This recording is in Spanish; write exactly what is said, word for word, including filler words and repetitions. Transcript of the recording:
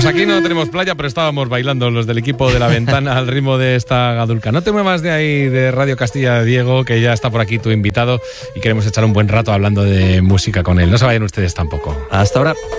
aquí no tenemos playa, pero estábamos bailando los del equipo de La Ventana al ritmo de esta gadulca. No te muevas de ahí de Radio Castilla, Diego, que ya está por aquí tu invitado y queremos echar un buen rato hablando de música con él. No se vayan ustedes tampoco. Hasta ahora.